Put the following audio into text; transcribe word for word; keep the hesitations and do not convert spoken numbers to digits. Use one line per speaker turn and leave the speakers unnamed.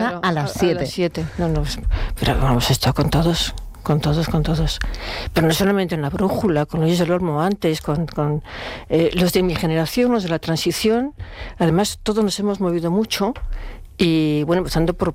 claro,
a las siete.
A las siete. No, no, pero vamos, esto con todos. Con todos, con todos. Pero no solamente en la brújula, con Luis del Olmo antes, con, con eh, los de mi generación, los de la transición. Además, todos nos hemos movido mucho. Y bueno, empezando por